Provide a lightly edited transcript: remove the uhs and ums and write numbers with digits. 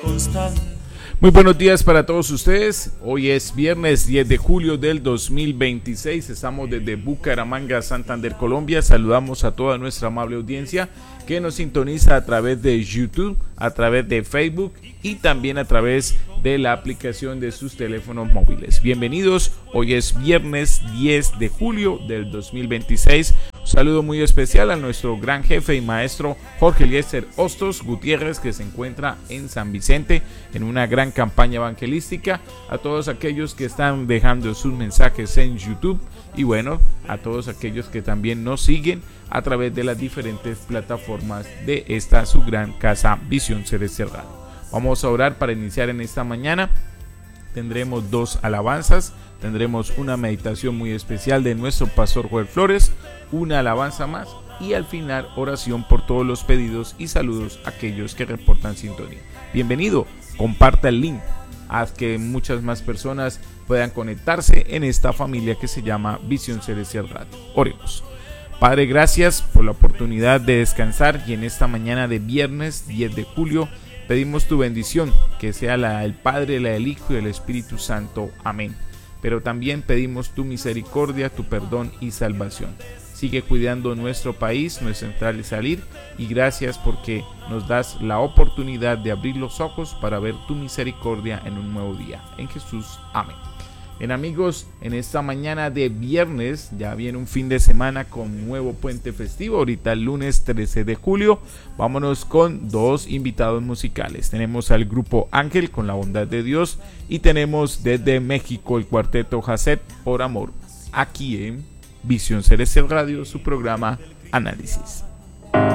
Muy buenos días para todos ustedes. Hoy es viernes 10 de julio del 2026. Estamos desde Bucaramanga, Santander, Colombia. Saludamos a toda nuestra amable audiencia que nos sintoniza a través de YouTube, a través de Facebook y también a través de la aplicación de sus teléfonos móviles. Bienvenidos. Hoy es viernes 10 de julio del 2026. Un saludo muy especial a nuestro gran jefe y maestro Jorge Eliezer Hostos Gutiérrez, que se encuentra en San Vicente en una gran campaña evangelística. A todos aquellos que están dejando sus mensajes en YouTube y bueno, a todos aquellos que también nos siguen a través de las diferentes plataformas de esta su gran casa Visión Celestial Radio. Vamos a orar para iniciar en esta mañana. Tendremos 2 alabanzas, tendremos una meditación muy especial de nuestro pastor Joel Flores, una alabanza más y al final oración por todos los pedidos y saludos a aquellos que reportan sintonía. Bienvenido, comparta el link, haz que muchas más personas puedan conectarse en esta familia que se llama Visión Celestial Radio. Oremos. Padre, gracias por la oportunidad de descansar y en esta mañana de viernes 10 de julio pedimos tu bendición, que sea la del Padre, la del Hijo y del Espíritu Santo. Amén. Pero también pedimos tu misericordia, tu perdón y salvación. Sigue cuidando nuestro país, nuestra entrar y salir, y gracias porque nos das la oportunidad de abrir los ojos para ver tu misericordia en un nuevo día. En Jesús, amén. Bien amigos, en esta mañana de viernes ya viene un fin de semana con nuevo puente festivo. Ahorita el lunes 13 de julio vámonos con 2 invitados musicales. Tenemos al grupo Ángel con La Bondad de Dios y tenemos desde México el cuarteto Jacet por Amor. Aquí en Visión Celestial Radio, su programa Análisis.